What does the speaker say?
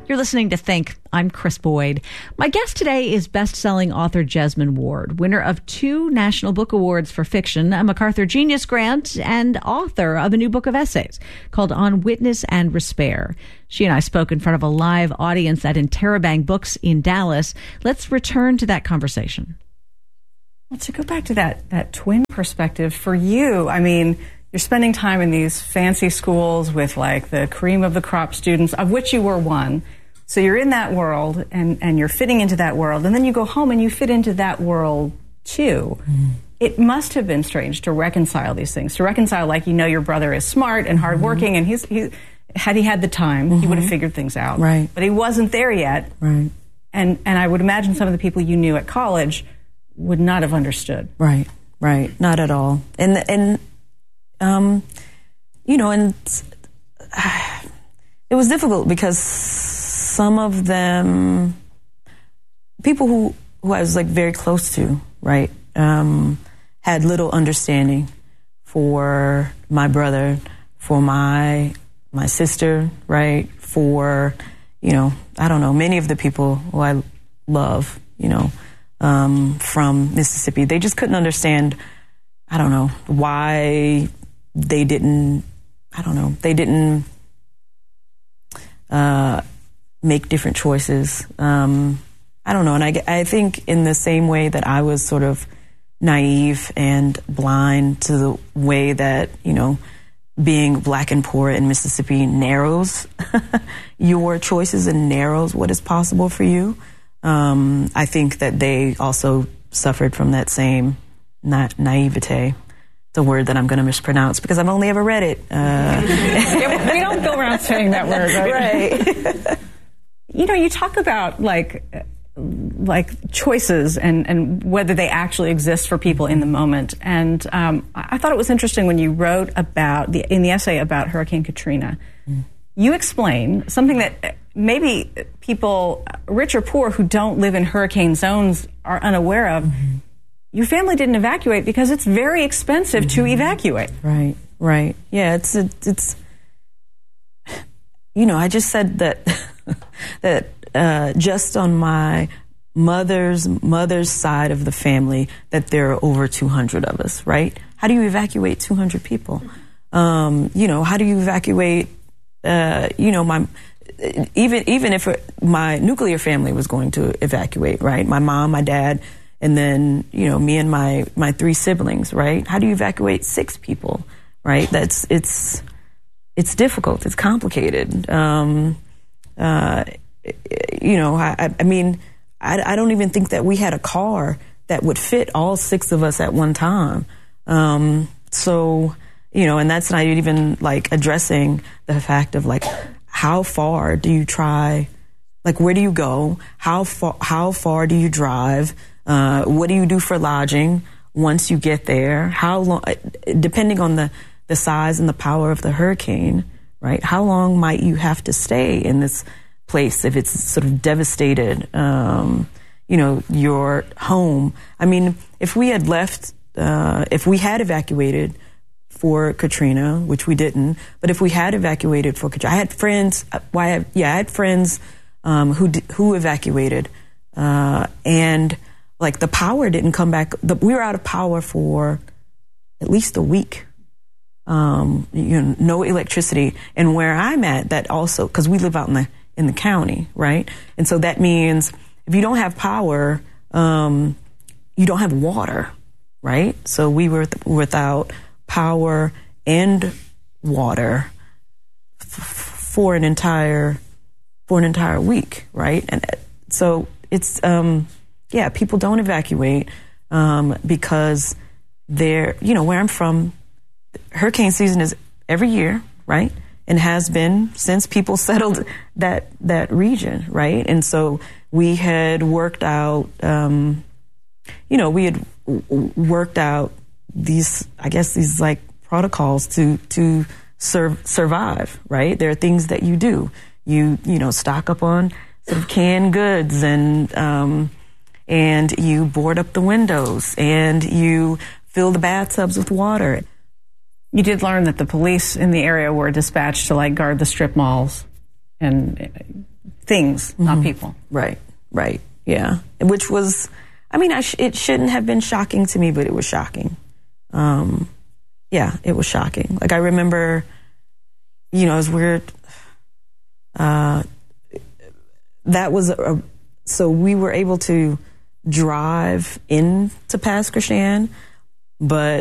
You're listening to Think. I'm Chris Boyd. My guest today is best-selling author Jesmyn Ward, winner of 2 National Book Awards for fiction, a MacArthur Genius Grant, and author of a new book of essays called On Witness and Respair. She and I spoke in front of a live audience at Interrobang Books in Dallas. Let's return to that conversation. Well, to go back to that twin perspective, for you, I mean, you're spending time in these fancy schools with like the cream of the crop students, of which you were one. So you're in that world and you're fitting into that world. And then you go home and you fit into that world too. Mm. It must have been strange to reconcile these things, to reconcile like, you know, your brother is smart and hardworking and he had he had the time, he would have figured things out. Right. But he wasn't there yet. Right. And I would imagine some of the people you knew at college would not have understood. Right. Right. Not at all. And you know, and it was difficult because some of them, people who I was like very close to, right, had little understanding for my brother, for my sister, right, for, you know, I don't know, many of the people who I love, you know, from Mississippi. They just couldn't understand, I don't know, why they didn't make different choices. I don't know. And I think in the same way that I was sort of naive and blind to the way that, you know, being black and poor in Mississippi narrows your choices and narrows what is possible for you. I think that they also suffered from that same naivete. The word that I'm going to mispronounce because I've only ever read it. We don't go around saying that word, right? Right. You know, you talk about like choices and whether they actually exist for people in the moment. And I thought it was interesting when you wrote about in the essay about Hurricane Katrina. You explain something that maybe people, rich or poor, who don't live in hurricane zones are unaware of. Mm-hmm. Your family didn't evacuate because it's very expensive to evacuate. Right, right. Yeah, it's you know, I just said that just on my mother's side of the family that there are over 200 of us, right? How do you evacuate 200 people? You know, how do you evacuate, you know, even if my nuclear family was going to evacuate, right? My mom, my dad, and then, you know, me and my 3 siblings, right? How do you evacuate 6 people, right? It's difficult. It's complicated. You know, I mean, I don't even think that we had a car that would fit all 6 of us at one time. So, you know, and that's not even like addressing the fact of like, how far do you try? Like, where do you go? How far do you drive? What do you do for lodging once you get there? How long, depending on the size and the power of the hurricane, right? How long might you have to stay in this place if it's sort of devastated, you know, your home? I mean, if we had left, if we had evacuated for Katrina, which we didn't, but if we had evacuated for Katrina, I had friends, I had friends who evacuated, and like the power didn't come back. We were out of power for at least a week. You know, no electricity. And where I'm at, that also, because we live out in the county, right? And so that means if you don't have power, you don't have water, right? So we were without power and water for an entire week, right? And so it's yeah, people don't evacuate because they're, you know, where I'm from, hurricane season is every year, right? And has been since people settled that region, right? And so we had worked out, you know, we had worked out these, I guess, these like protocols to survive, right? There are things that you do. You know, stock up on sort of canned goods and you board up the windows and you fill the bathtubs with water. You did learn that the police in the area were dispatched to like guard the strip malls and things, not people. Right. Yeah. Which was, I mean, it shouldn't have been shocking to me, but it was shocking. Yeah, it was shocking. Like, I remember, you know, it was weird. That was so we were able to drive into Pass Christian, but